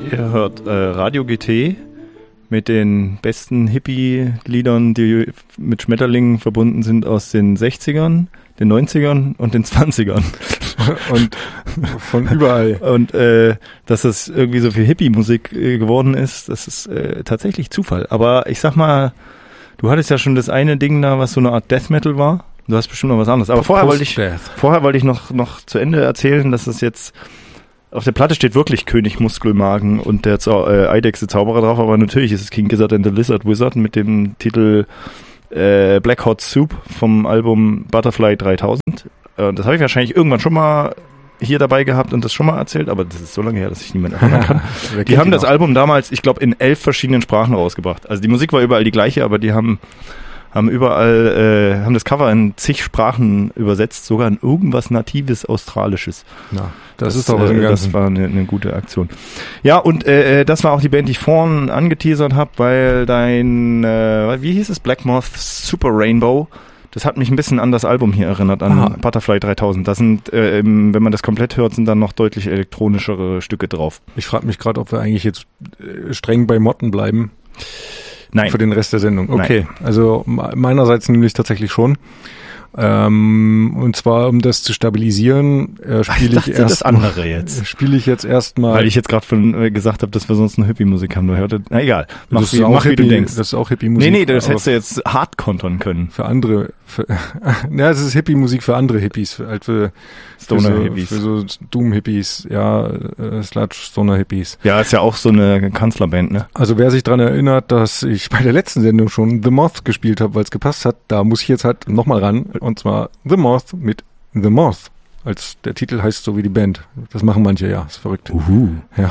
Ihr hört Radio GT mit den besten Hippie-Liedern, die mit Schmetterlingen verbunden sind aus den 60ern, den 90ern und den 20ern. Und von überall. Und dass es irgendwie so viel Hippie-Musik geworden ist, das ist tatsächlich Zufall. Aber ich sag mal, du hattest ja schon das eine Ding da, was so eine Art Death Metal war. Du hast bestimmt noch was anderes. Aber vorher wollte ich noch zu Ende erzählen, dass es jetzt auf der Platte steht wirklich König Muskelmagen und der Eidechse Zauberer drauf, aber natürlich ist es King Gizzard and the Lizard Wizard mit dem Titel Black Hot Soup vom Album Butterfly 3000. Das habe ich wahrscheinlich irgendwann schon mal hier dabei gehabt und das schon mal erzählt, aber das ist so lange her, dass ich niemand erinnern kann. Die haben das Album damals, ich glaube, in 11 verschiedenen Sprachen rausgebracht. Also die Musik war überall die gleiche, aber die haben überall, haben das Cover in zig Sprachen übersetzt, sogar in irgendwas Natives Australisches. Na, das ist doch was im Ganzen. Das war eine gute Aktion. Ja, und das war auch die Band, die ich vorhin angeteasert habe, weil wie hieß es? Black Moth Super Rainbow, das hat mich ein bisschen an das Album hier erinnert, an Butterfly 3000. Das sind, wenn man das komplett hört, sind dann noch deutlich elektronischere Stücke drauf. Ich frage mich gerade, ob wir eigentlich jetzt streng bei Motten bleiben. Nein. Für den Rest der Sendung. Okay, Nein. Also meinerseits nämlich tatsächlich schon. Und zwar, um das zu stabilisieren, spiele ich jetzt erstmal. Weil ich jetzt gerade gesagt habe, dass wir sonst eine Hippie-Musik haben. Na egal, mach wie du denkst. Das ist auch Hippie-Musik. Nee, das hättest du jetzt hart kontern können. Für andere. Es ist Hippie-Musik für andere Hippies. Für Stoner-Hippies. Für so Doom-Hippies, ja, Sludge-Stoner-Hippies. Ja, ist ja auch so eine Kanzlerband, ne? Also wer sich dran erinnert, dass ich bei der letzten Sendung schon The Moth gespielt habe, weil es gepasst hat, da muss ich jetzt halt nochmal ran. Und zwar The Moth mit The Moth. Als der Titel heißt so wie die Band. Das machen manche, ja. Ist verrückt. Ja.